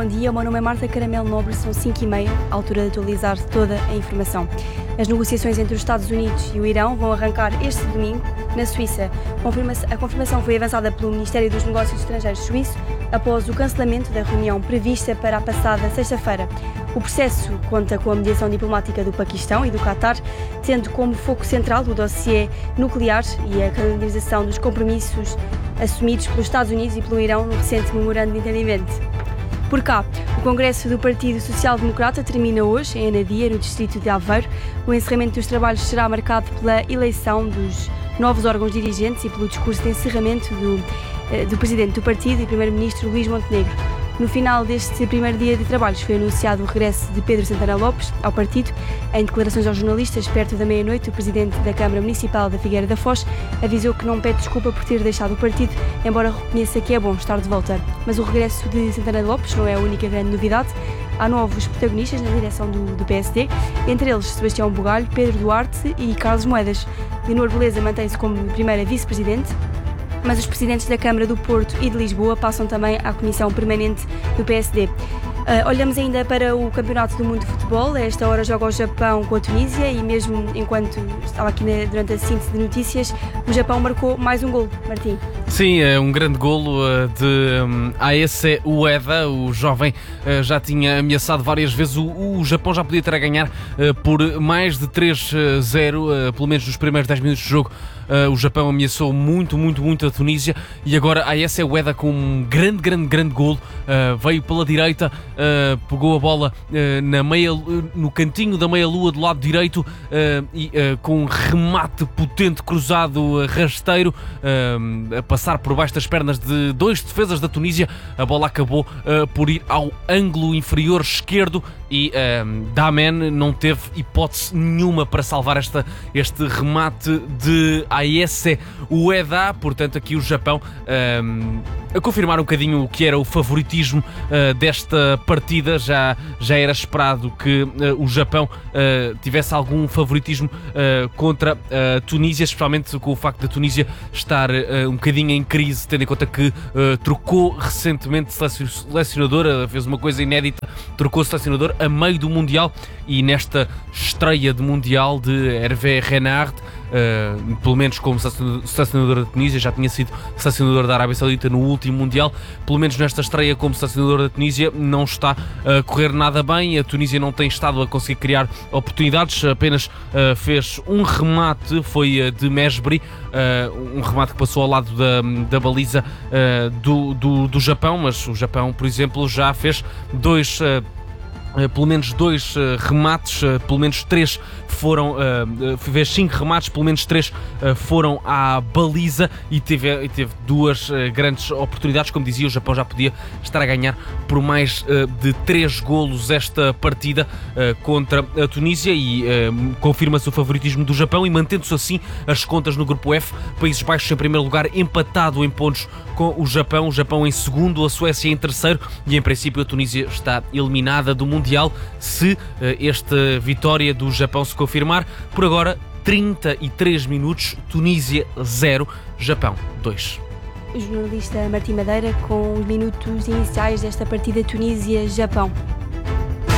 bom dia. O meu nome é Marta Caramelo Nobre, são 5h30, à altura de atualizar toda a informação. As negociações entre os Estados Unidos e o Irão vão arrancar este domingo na Suíça. A confirmação foi avançada pelo Ministério dos Negócios Estrangeiros suíço após o cancelamento da reunião prevista para a passada sexta-feira. O processo conta com a mediação diplomática do Paquistão e do Qatar, tendo como foco central o dossiê nuclear e a canalização dos compromissos assumidos pelos Estados Unidos e pelo Irão no recente memorando de entendimento. Por cá, o Congresso do Partido Social Democrata termina hoje, em Anadia, no distrito de Aveiro. O encerramento dos trabalhos será marcado pela eleição dos novos órgãos dirigentes e pelo discurso de encerramento do presidente do partido e primeiro-ministro Luís Montenegro. No final deste primeiro dia de trabalhos foi anunciado o regresso de Pedro Santana Lopes ao partido. Em declarações aos jornalistas, perto da meia-noite, o presidente da Câmara Municipal da Figueira da Foz avisou que não pede desculpa por ter deixado o partido, embora reconheça que é bom estar de volta. Mas o regresso de Santana Lopes não é a única grande novidade. Há novos protagonistas na direção do PSD, entre eles Sebastião Bugalho, Pedro Duarte e Carlos Moedas. Leonor Beleza mantém-se como primeira vice-presidente, mas os presidentes da Câmara do Porto e de Lisboa passam também à Comissão Permanente do PSD. Olhamos ainda para o Campeonato do Mundo de Futebol. A esta hora joga o Japão com a Tunísia e mesmo enquanto estava aqui durante a síntese de notícias, o Japão marcou mais um golo. Martim. Sim, é um grande golo de Aese Ueda. O jovem já tinha ameaçado várias vezes. O Japão já podia ter a ganhar por mais de 3-0, pelo menos nos primeiros 10 minutos de jogo. O Japão ameaçou muito a Tunísia e agora Aese Ueda com um grande golo. Veio pela direita, pegou a bola no cantinho da meia-lua do lado direito e com um remate potente, cruzado, rasteiro, a passar por baixo das pernas de dois defesas da Tunísia. A bola acabou por ir ao ângulo inferior esquerdo e Damen não teve hipótese nenhuma para salvar este remate de Aese Ueda. Portanto, aqui o Japão a confirmar um bocadinho o que era o favoritismo desta partida. Já era esperado que o Japão tivesse algum favoritismo contra a Tunísia, especialmente com o facto da Tunísia estar um bocadinho em crise, tendo em conta que trocou recentemente selecionador, fez uma coisa inédita, trocou selecionador a meio do Mundial e nesta estreia de Mundial de Hervé Renard, pelo menos como selecionador da Tunísia, já tinha sido selecionador da Arábia Saudita no último Mundial, pelo menos nesta estreia como selecionador da Tunísia não está a correr nada bem. A Tunísia não tem estado a conseguir criar oportunidades, apenas fez um remate, foi de Mesbri, um remate que passou ao lado da baliza do Japão, mas o Japão, por exemplo, já fez pelo menos dois remates, pelo menos três foram, fez 5 remates, pelo menos 3 foram à baliza e teve duas grandes oportunidades. Como dizia, o Japão já podia estar a ganhar por mais de 3 golos esta partida contra a Tunísia e confirma-se o favoritismo do Japão e mantendo-se assim as contas no grupo F. Países Baixos em primeiro lugar, empatado em pontos com o Japão em segundo, a Suécia em terceiro e em princípio a Tunísia está eliminada do Mundial se esta vitória do Japão se confirmar. Por agora, 33 minutos, Tunísia 0, Japão 2. O jornalista Martim Madeira com os minutos iniciais desta partida Tunísia-Japão.